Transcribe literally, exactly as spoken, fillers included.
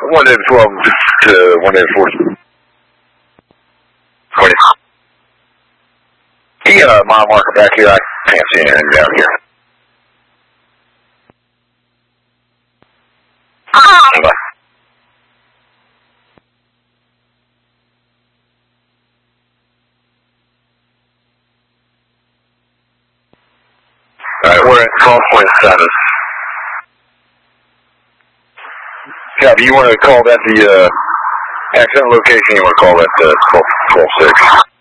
one to twelve to one to four. twenty. He got a mile marker back here. I can't see anything down here. Bye. Alright, we're at twelve point seven. Copy, you want to call that the uh, accident location, you want to call that the twelve six.